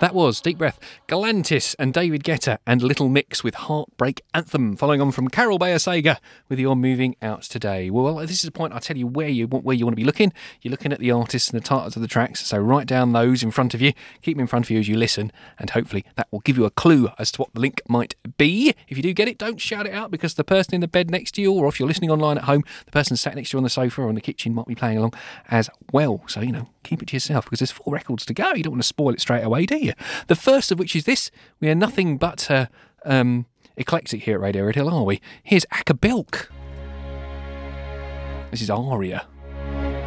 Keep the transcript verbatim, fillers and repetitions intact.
That was Deep Breath, Galantis and David Guetta and Little Mix with Heartbreak Anthem, following on from Carol Bayer Sager with You're Moving Out Today. Well, this is the point I tell you where you where you want to be looking. You're looking at the artists and the titles of the tracks, so write down those in front of you, keep them in front of you as you listen, and hopefully that will give you a clue as to what the link might be. If you do get it, don't shout it out, because the person in the bed next to you, or if you're listening online at home, the person sat next to you on the sofa or in the kitchen might be playing along as well. So, you know, keep it to yourself, because there's four records to go. You don't want to spoil it straight away, do you? The first of which is this. We are nothing but uh, um, eclectic here at Radio Red Hill, are we? Here's Akabilk. This is Aria.